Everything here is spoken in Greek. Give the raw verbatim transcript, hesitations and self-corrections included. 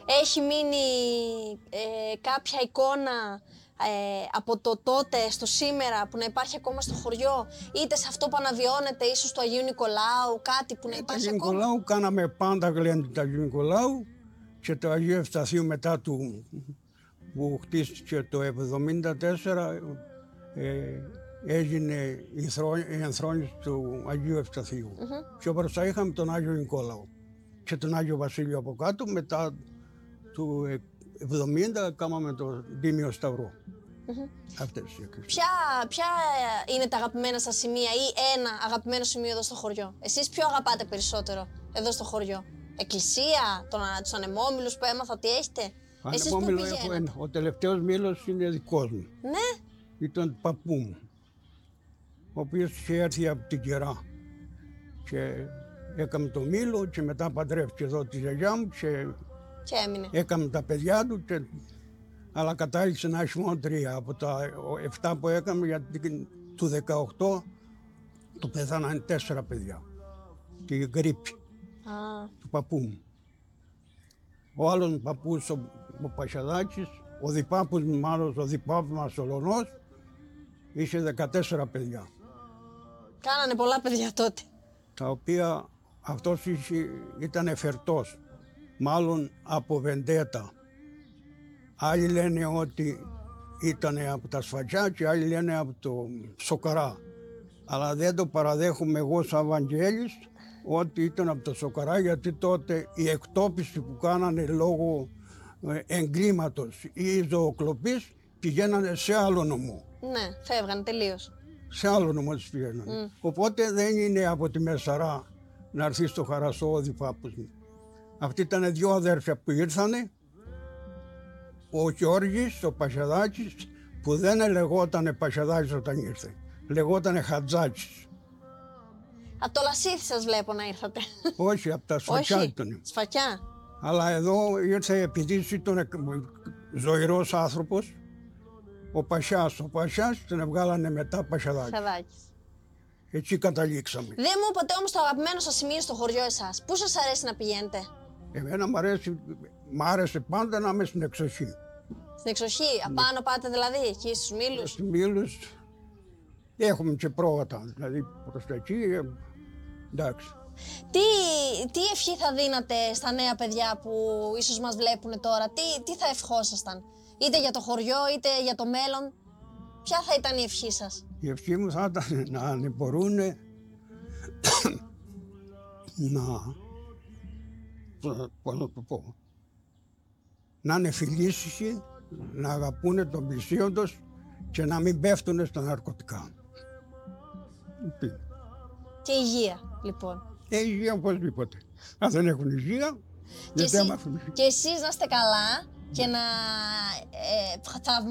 έχει μείνει ε, κάποια εικόνα ε, από το τότε στο σήμερα που να υπάρχει ακόμα στο χωριό, είτε σε αυτό που αναβιώνεται, ίσως του Αγίου Νικολάου, κάτι που να υπάρχει Αγίου ακόμα? Νικολάου κάναμε πάντα γλέντι του Αγίου Νικολάου και το Αγίου Ευσταθείου μετά του που χτίστηκε το εβδομήντα τέσσερα ε, έγινε η, θρό, η ενθρόνηση του Αγίου Ευσταθείου. Mm-hmm. Πιο μπροστά είχαμε τον Άγιο Νικόλαο και τον Άγιο Βασίλειο από κάτω. Μετά του εβδομήντα κάναμε τον Τίμιο Σταυρό. Mm-hmm. Αυτές οι ποια, ποια είναι τα αγαπημένα σας σημεία ή ένα αγαπημένο σημείο εδώ στο χωριό? Εσείς ποιο αγαπάτε περισσότερο εδώ στο χωριό? Εκκλησία, τον, τους ανεμόμυλους που έμαθα ότι έχετε? Εσείς πού πηγαίνετε? Ο τελευταίος μήλος είναι δικός μου. Ναι. Ήταν του παππού μου, ο οποίος είχε έρθει από την Κερά και έκαμε το μήλο και μετά παντρεύτηκε εδώ τη γιαγιά μου και, και έμεινε. Έκαμε τα παιδιά του, και, αλλά κατάληξε να έχει μόνο τρία. Από τα εφτά που έκαμε, γιατί του δεκαοκτώ του πεθάνανε τέσσερα παιδιά. Τη γρίπη ah. του παππού μου. Ο άλλος παππούς, ο, ο Πασιαδάκης, ο διπάπους μου, μάλλον ο διπάπους μας ο Λονός, είχε δεκατέσσερα παιδιά. Κάνανε πολλά παιδιά τότε. Τα οποία αυτός είχε, ήταν εφερτός, μάλλον από βεντέτα. Άλλοι λένε ότι ήταν από τα Σφατιά και άλλοι λένε από το Σοκαρά. Αλλά δεν το παραδέχομαι εγώ σαν Βαγγέλης ότι ήταν από το Σοκαρά, γιατί τότε η εκτόπιση που κάνανε λόγω εγκλήματος ή ζωοκλοπής πηγαίνανε σε άλλο νομό. Ναι, φεύγανε τελείως. Σε άλλο νομό τις πηγαίνανε. Mm. Οπότε δεν είναι από τη Μεσαρά να έρθει στο Χαρασό ο διπάπους μου. Αυτοί ήταν δυο αδέρφια που ήρθανε. Ο Γιώργης, ο Πασιαδάκης, που δεν λεγότανε Πασιαδάκης όταν ήρθε. Λεγότανε Χατζάκης. Από το Λασίθι σας βλέπω να ήρθατε. Όχι, από τα Σφακιά ήταν. Σφακιά. Αλλά εδώ ήρθε επειδή ήταν ζωηρός άνθρωπος, ο Πασιάς. Ο Πασιάς τον βγάλανε μετά Πασιαδάκης. Έτσι καταλήξαμε. Δεν μου είπατε όμως το αγαπημένο σας σημείο στο χωριό εσάς. Πού σας αρέσει να πηγαίνετε? Εμένα μ' αρέσει, μ' άρεσε πάντα να είμαι στην εξοχή. Στην εξοχή, απάνω πάτε δηλαδή, εκεί στους Μήλους? Στους Μήλους έχουμε και πρόβατα, δηλαδή προς τα εκεί, εντάξει. Τι, τι ευχή θα δίνατε στα νέα παιδιά που ίσως μας βλέπουν τώρα, τι, τι θα ευχόσασταν, είτε για το χωριό είτε για το μέλλον, ποια θα ήταν η ευχή σας? Η ευχή μου θα ήταν να μπορούν να, πώς να το πω, να είναι φιλήσυχοι, να αγαπούν τον πλησίον τους και να μην πέφτουν στα ναρκωτικά. Και υγεία, λοιπόν. Ε, υγεία οπωσδήποτε. Αν δεν έχουν υγεία, δεν θα μάθουν. Και εσείς να είστε καλά και να ε,